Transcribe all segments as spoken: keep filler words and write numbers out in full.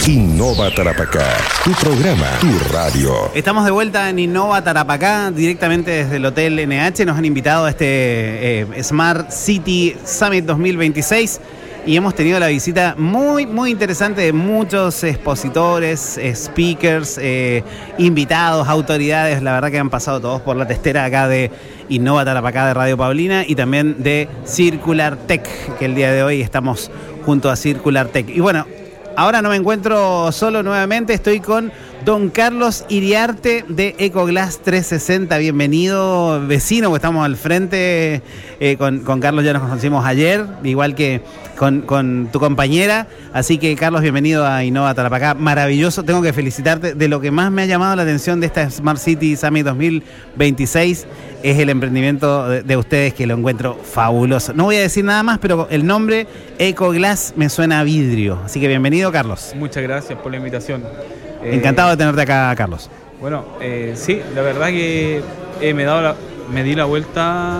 Innova Tarapacá, tu programa, tu radio. Estamos de vuelta en Innova Tarapacá, directamente desde el Hotel N H. Nos han invitado a este eh, Smart City Summit dos mil veintiséis y hemos tenido la visita muy, muy interesante de muchos expositores, speakers, eh, invitados, autoridades. La verdad que han pasado todos por la testera acá de Innova Tarapacá de Radio Paulina y también de Circular Tech, que el día de hoy estamos junto a Circular Tech. Y bueno, ahora no me encuentro solo nuevamente, estoy con don Carlos Iriarte de Ecoglass trescientos sesenta. Bienvenido, vecino, porque estamos al frente. Eh, con, con Carlos ya nos conocimos ayer, igual que con, con tu compañera. Así que, Carlos, bienvenido a Innova Tarapacá. Maravilloso, tengo que felicitarte. De lo que más me ha llamado la atención de esta Smart City Summit dos mil veintiséis es el emprendimiento de, de ustedes, que lo encuentro fabuloso. No voy a decir nada más, pero el nombre Ecoglass me suena a vidrio. Así que bienvenido, Carlos. Muchas gracias por la invitación. Encantado de tenerte acá, Carlos. Bueno, eh, sí, la verdad que eh, me, he dado la, me di la vuelta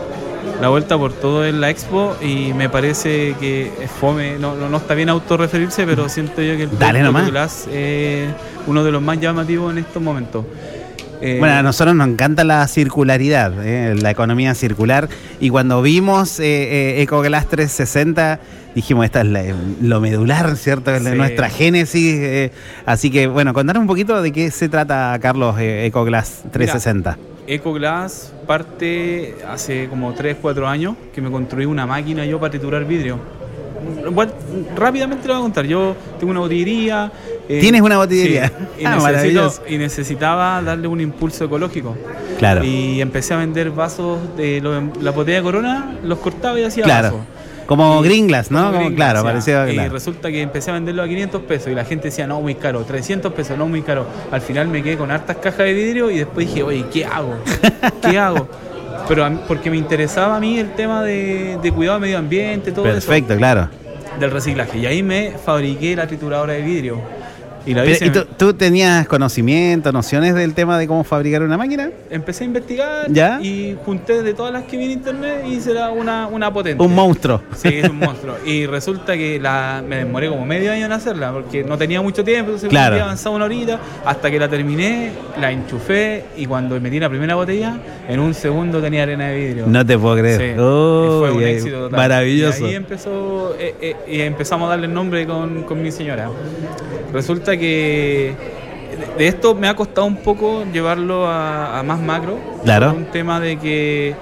la vuelta por todo en la expo y me parece que es fome, no, no, no está bien autorreferirse, pero siento yo que el Ecoglass es eh, uno de los más llamativos en estos momentos. Eh, bueno, a nosotros nos encanta la circularidad, eh, la economía circular, y cuando vimos eh, eh, Ecoglass trescientos sesenta dijimos, esta es la, lo medular, ¿cierto? Es sí. Nuestra génesis, eh, así que bueno, contanos un poquito de qué se trata, Carlos, eh, Ecoglass trescientos sesenta. Mira, Ecoglass parte hace como tres, cuatro años que me construí una máquina yo para triturar vidrio. Bueno, rápidamente lo voy a contar. Yo tengo una botillería. Eh, ¿Tienes una botillería? Sí, y, ah, necesito, y necesitaba darle un impulso ecológico. Claro. Y empecé a vender vasos de lo, la botella de Corona, los cortaba y hacía claro. vasos. Como Green Glass, ¿no? Como Green claro, Glass, parecía. Y claro. resulta que empecé a venderlo a quinientos pesos y la gente decía, no, muy caro, trescientos pesos, no, muy caro. Al final me quedé con hartas cajas de vidrio y después dije, oye, ¿qué hago? ¿Qué hago? Pero a mí, porque me interesaba a mí el tema de, de cuidado del medio ambiente, todo Perfecto, eso. Perfecto, claro. Del reciclaje. Y ahí me fabriqué la trituradora de vidrio. Y, la Pero, ¿y tú, tú tenías conocimiento, nociones del tema de cómo fabricar una máquina? Empecé a investigar. ¿Ya? Y junté de todas las que vi en internet y hice una, una potente. Un monstruo. Sí, es un monstruo. Y resulta que la, me demoré como medio año en hacerla porque no tenía mucho tiempo, entonces claro. un día avanzaba una horita hasta que la terminé, la enchufé y cuando metí la primera botella, en un segundo tenía arena de vidrio. No te puedo creer. Sí, oh, fue un yeah, éxito total. Maravilloso. Y ahí empezó, eh, eh, y empezamos a darle el nombre con, con mi señora. Resulta que de esto me ha costado un poco llevarlo a, a más macro. Claro. Por un tema de que,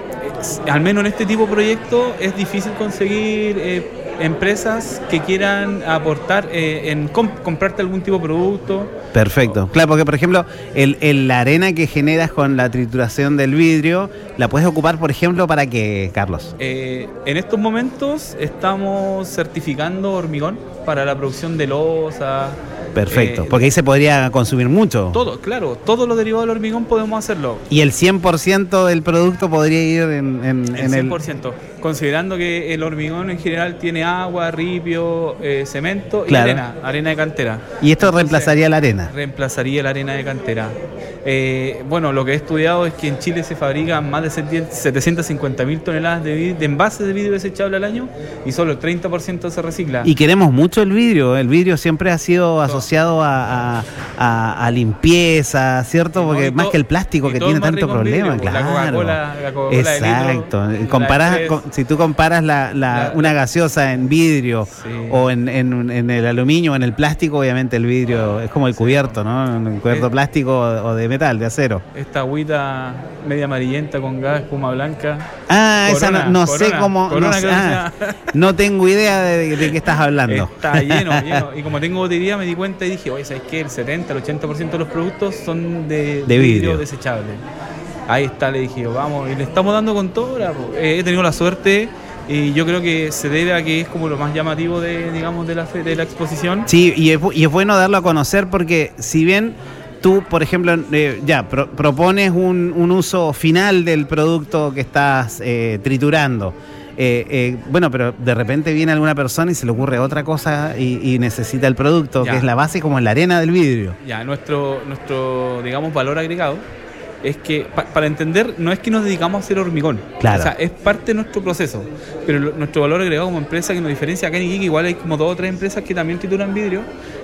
al menos en este tipo de proyectos, es difícil conseguir eh, empresas que quieran aportar eh, en comp- comprarte algún tipo de producto. Perfecto. Claro, porque por ejemplo, el, el, la arena que generas con la trituración del vidrio, ¿la puedes ocupar, por ejemplo, para qué, Carlos? Eh, en estos momentos estamos certificando hormigón para la producción de losa. Perfecto, eh, porque ahí se podría consumir mucho. Todo, claro, todo lo derivado del hormigón podemos hacerlo. ¿Y el cien por ciento del producto podría ir en, en, el en cien por ciento, el... considerando que el hormigón en general tiene agua, ripio, eh, cemento y claro. arena, arena de cantera. ¿Y esto Entonces, reemplazaría la arena? Reemplazaría la arena de cantera. Eh, bueno, lo que he estudiado es que en Chile se fabrican más de setecientas cincuenta mil toneladas de, vid- de envases de vidrio desechable al año y solo el treinta por ciento se recicla. Y queremos mucho el vidrio. El vidrio siempre ha sido asociado a, a, a, a limpieza, ¿cierto? Porque no, más to- que el plástico que tiene tanto problema. Vidrio, claro. La Coca-Cola, la Coca-Cola exacto. de litro, Comparas, con, si tú comparas la, la, la, una gaseosa en vidrio sí. o en, en, en el aluminio o en el plástico, obviamente el vidrio es como el cubierto, ¿no? El cubierto es, plástico o de metal, de acero. Esta agüita media amarillenta con gas, espuma blanca. Ah, corona, esa no, no corona, sé cómo. Corona, no, sé, ah, no tengo idea de, de qué estás hablando. Está lleno, lleno. Y como tengo botillería, me di cuenta y dije, oye, ¿sabes qué? El setenta, el ochenta por ciento de los productos son de, de vidrio. vidrio desechable. Ahí está, le dije, vamos, y le estamos dando con todo. Ahora, eh, he tenido la suerte. Y yo creo que se debe a que es como lo más llamativo de, digamos, de la de la exposición. Sí, y es, y es bueno darlo a conocer porque si bien tú, por ejemplo, eh, ya pro, propones un, un uso final del producto que estás eh, triturando, eh, eh, bueno, pero de repente viene alguna persona y se le ocurre otra cosa y, y necesita el producto, ya. que es la base como la arena del vidrio. Ya, nuestro, nuestro digamos, valor agregado es que, pa, para entender, no es que nos dedicamos a hacer hormigón. Claro. O sea, es parte de nuestro proceso. Pero lo, nuestro valor agregado como empresa que nos diferencia acá en Iquique, igual hay como dos o tres empresas que también trituran vidrio,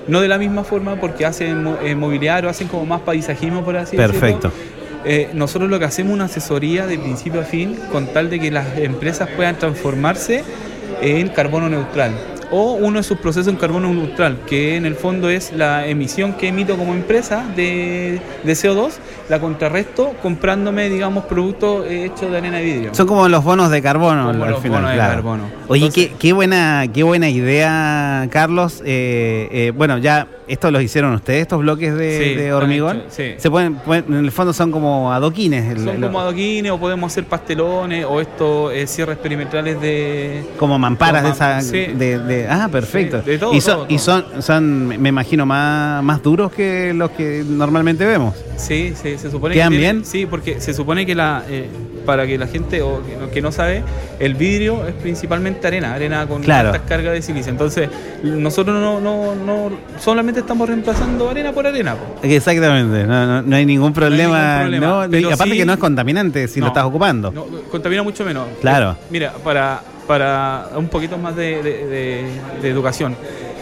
no de la misma forma porque hacen eh, mobiliario, hacen como más paisajismo, por así decirlo. Perfecto. Eh, nosotros lo que hacemos es una asesoría de principio a fin con tal de que las empresas puedan transformarse en carbono neutral o uno de sus procesos en carbono neutral, que en el fondo es la emisión que emito como empresa de, de C O dos, la contrarresto comprándome, digamos, productos hechos de arena y vidrio. Son como los bonos de carbono Como al los final. bonos Claro. de carbono. Oye, Entonces, qué, qué buena, qué buena idea, Carlos. Eh, eh, bueno, ya esto los hicieron ustedes, estos bloques de, Sí, de están hormigón. hechos, sí. Se pueden, pueden- en el fondo son como adoquines. el- son el- como adoquines o podemos hacer pastelones o estos eh, cierres perimetrales de... Como mamparas Como de esa. mam- sí. De, de- ah, perfecto. Sí, de todo, y son, todo, y todo. son, son, me imagino, más, más duros que los que normalmente vemos. Sí, sí, se supone ¿Quedan que tiene- bien? Sí, porque se supone que la eh, para que la gente o que no, que no sabe, el vidrio es principalmente arena, arena con Claro. altas cargas de silicio. Entonces, nosotros no, no, no solamente estamos reemplazando arena por arena. po. Exactamente, no, no, no hay ningún problema. ningún problema, ¿no? pero Y aparte sí- que no es contaminante si No, lo estás ocupando. No, contamina mucho menos. Claro. Eh, mira, para, para un poquito más de, de- de- de educación.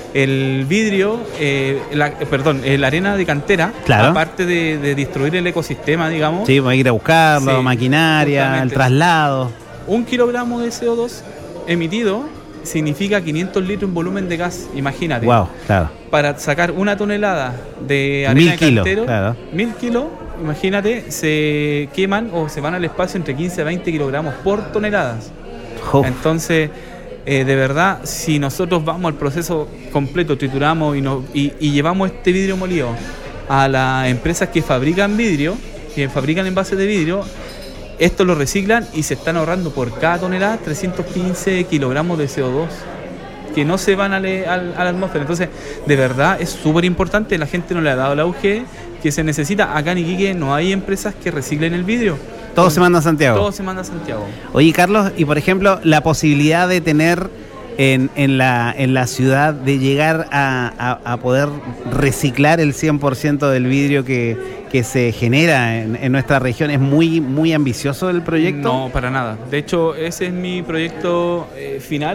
El vidrio, eh, la, eh, perdón, eh, la arena de cantera, Claro. aparte de, de destruir el ecosistema, digamos, Sí, hay que ir a buscarlo, Sí, maquinaria, el justamente. traslado. un kilogramo de C O dos emitido significa quinientos litros en volumen de gas, imagínate. Wow, claro. Para sacar una tonelada de arena Mil de kilos, cantero, claro. mil kilos, imagínate, se queman o se van al espacio entre quince a veinte kilogramos por toneladas. Uf, Entonces, eh, de verdad, si nosotros vamos al proceso completo, trituramos y, nos, y, y llevamos este vidrio molido a las empresas que fabrican vidrio, que fabrican envases de vidrio, esto lo reciclan y se están ahorrando por cada tonelada trescientos quince kilogramos de C O dos que no se van a, le, a, a la atmósfera. Entonces, de verdad, es súper importante, la gente no le ha dado el auge que se necesita. Acá en Iquique no hay empresas que reciclen el vidrio. todo se manda a Santiago. Todo se manda a Santiago. Oye, Carlos, y por ejemplo, la posibilidad de tener en, en, la, en la ciudad de llegar a, a- a poder reciclar el cien por ciento del vidrio que, que se genera en, en nuestra región, ¿es muy, muy ambicioso el proyecto? No, para nada. De hecho, ese es mi proyecto eh, final.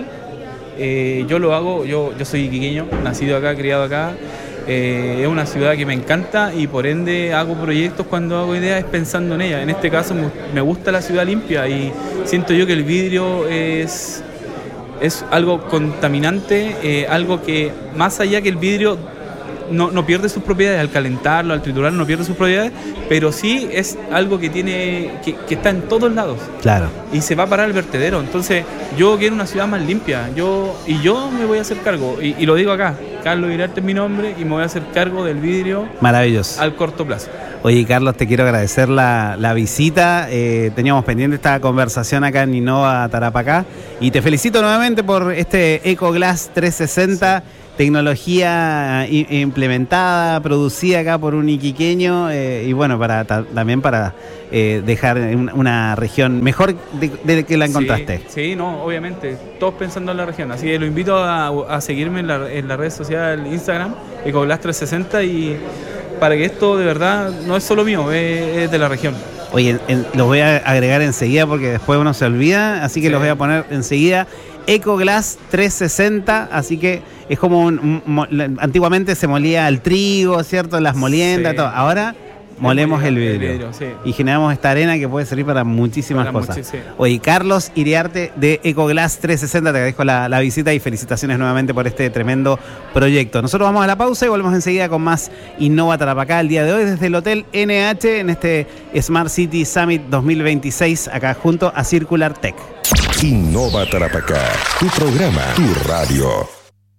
Eh, yo lo hago, yo, yo soy iquiqueño, nacido acá, criado acá. Eh, es una ciudad que me encanta y por ende hago proyectos cuando hago ideas pensando en ella. En este caso me, me gusta la ciudad limpia y siento yo que el vidrio es, es algo contaminante, eh, algo que más allá que el vidrio no, no pierde sus propiedades al calentarlo, al triturarlo, no pierde sus propiedades, pero sí es algo que tiene que, que está en todos lados Claro. y se va a parar al vertedero. Entonces yo quiero una ciudad más limpia, yo y yo me voy a hacer cargo, y, y lo digo acá, Carlos Iriarte es mi nombre y me voy a hacer cargo del vidrio Maravilloso. al corto plazo. Oye, Carlos, te quiero agradecer la, la visita. Eh, teníamos pendiente esta conversación acá en Innova Tarapacá y te felicito nuevamente por este EcoGlass trescientos sesenta, tecnología i- implementada, producida acá por un iquiqueño eh, y bueno, para ta- también para eh, dejar un- una región mejor de, de que la encontraste. Sí, sí, no, obviamente, todos pensando en la región. Así que lo invito a, a seguirme en la, en la red social Instagram, EcoGlass trescientos sesenta, y para que esto de verdad no es solo mío, es, es de la región. Oye, en- los voy a agregar enseguida porque después uno se olvida, así que Sí. los voy a poner enseguida. EcoGlass trescientos sesenta, así que es como un, un mo- la- antiguamente se molía el trigo, ¿cierto? Las moliendas, Sí. todo. Ahora molemos el vidrio, El vidrio, sí. y generamos esta arena que puede servir para muchísimas Para cosas. muchi- sí. Oye, Carlos Iriarte de EcoGlass trescientos sesenta, te agradezco la, la visita y felicitaciones nuevamente por este tremendo proyecto. Nosotros vamos a la pausa y volvemos enseguida con más Innova Tarapacá el día de hoy desde el Hotel N H en este Smart City Summit dos mil veintiséis, acá junto a Circular Tech. Innova Tarapacá, tu programa, tu radio.